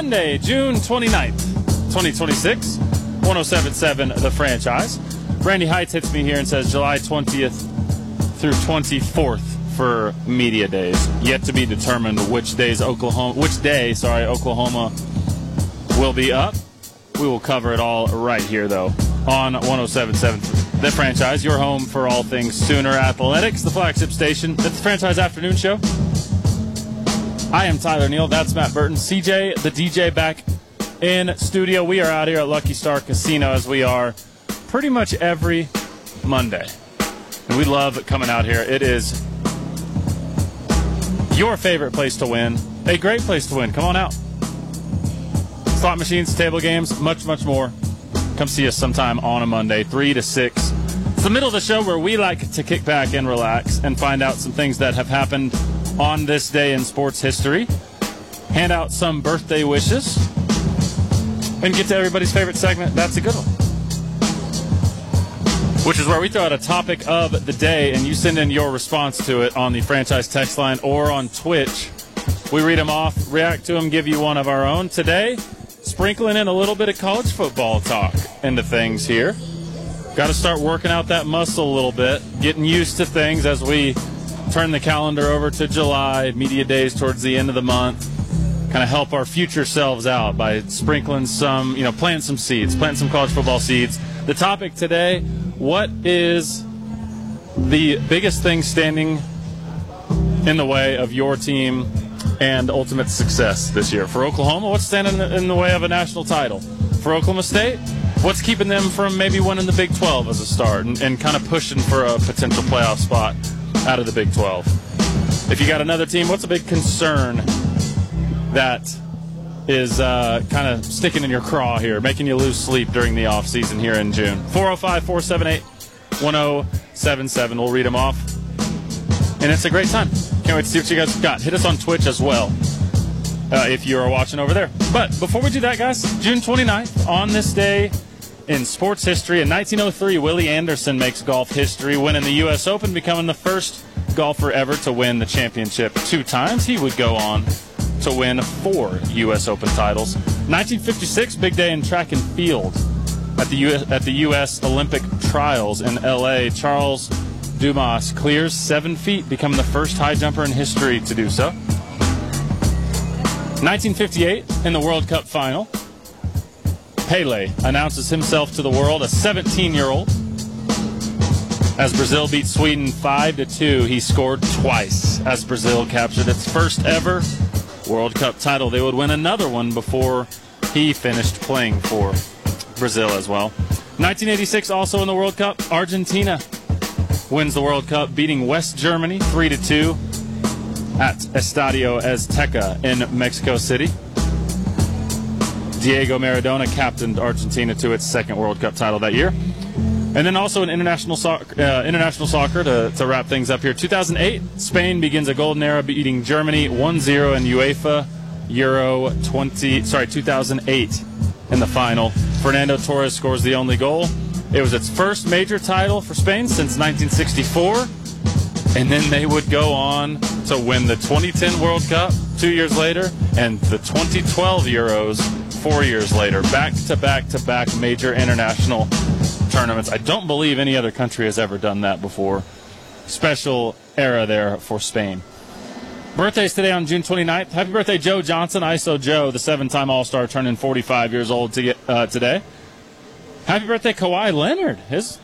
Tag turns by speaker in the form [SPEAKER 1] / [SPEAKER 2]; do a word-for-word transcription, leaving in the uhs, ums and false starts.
[SPEAKER 1] Monday, June twenty-ninth, twenty twenty-six, one oh seven point seven The Franchise. Randy Heights hits me here and says July twentieth through twenty-fourth for media days. Yet to be determined which days Oklahoma, which day, sorry, Oklahoma will be up. We will cover it all right here, though, on one oh seven point seven The Franchise, your home for all things Sooner Athletics, the flagship station. It's the Franchise Afternoon Show. I am Tyler Neal. That's Matt Burton. C J, the D J, back in studio. We are out here at Lucky Star Casino, as we are pretty much every Monday. And we love coming out here. It is your favorite place to win. A great place to win. Come on out. Slot machines, table games, much, much more. Come see us sometime on a Monday, three to six. It's the middle of the show where we like to kick back and relax and find out some things that have happened on this day in sports history, hand out some birthday wishes, and get to everybody's favorite segment, That's a Good One, which is where we throw out a topic of the day, and you send in your response to it on the Franchise text line or on Twitch. We read them off, react to them, give you one of our own. Today, sprinkling in a little bit of college football talk into things here. Got to start working out that muscle a little bit, getting used to things as we turn the calendar over to July, media days towards the end of the month. Kind of help our future selves out by sprinkling some, you know, planting some seeds, planting some college football seeds. The topic today, what is the biggest thing standing in the way of your team and ultimate success this year? For Oklahoma, what's standing in the way of a national title? For Oklahoma State, what's keeping them from maybe winning the Big twelve as a start and, and kind of pushing for a potential playoff spot out of the Big twelve? If you got another team, what's a big concern that is uh, kind of sticking in your craw here, making you lose sleep during the offseason here in June? four oh five, four seven eight, one oh seven seven. We'll read them off. And it's a great time. Can't wait to see what you guys got. Hit us on Twitch as well uh, if you are watching over there. But before we do that, guys, June twenty-ninth, on this day in sports history, in nineteen oh three, Willie Anderson makes golf history, winning the U S Open, becoming the first golfer ever to win the championship two times. He would go on to win four U S Open titles. nineteen fifty-six, big day in track and field at the U S, at the U S Olympic Trials in L A. Charles Dumas clears seven feet, becoming the first high jumper in history to do so. nineteen fifty-eight, in the World Cup final, Pele announces himself to the world, a seventeen-year-old. As Brazil beat Sweden five to two, he scored twice as Brazil captured its first ever World Cup title. They would win another one before he finished playing for Brazil as well. nineteen eighty-six, also in the World Cup, Argentina wins the World Cup, beating West Germany three to two at Estadio Azteca in Mexico City. Diego Maradona captained Argentina to its second World Cup title that year. And then also in international, so- uh, international soccer, to, to wrap things up here, two thousand eight, Spain begins a golden era, beating Germany one zero in UEFA Euro twenty, sorry, two thousand eight in the final. Fernando Torres scores the only goal. It was its first major title for Spain since nineteen sixty-four, and then they would go on to win the twenty ten World Cup two years later and the twenty twelve Euros four years later. Back to back to back major international tournaments. I don't believe any other country has ever done that before. Special era there for Spain. Birthdays today on June twenty-ninth. Happy birthday, Joe Johnson, I S O Joe, the seven-time All-Star, turning forty-five years old to get, uh, today. Happy birthday, Kawhi Leonard. His